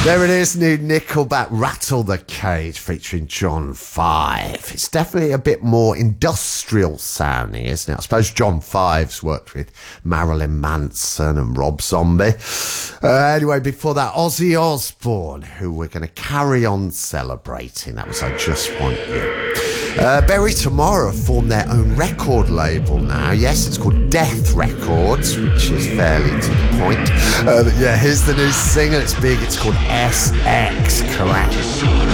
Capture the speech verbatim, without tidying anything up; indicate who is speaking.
Speaker 1: There it is, new Nickelback, Rattle the Cage, featuring John Five. It's definitely a bit more industrial sounding, isn't it? I suppose John Five's worked with Marilyn Manson and Rob Zombie. Uh, anyway, before that, Ozzy Osbourne, who we're going to carry on celebrating. That was I Just Want You. Uh, Bury Tomorrow formed their own record label now. Yes, it's called Death Records, which is fairly to the point. Uh, but yeah, here's the new single. It's big. It's called S X Correct.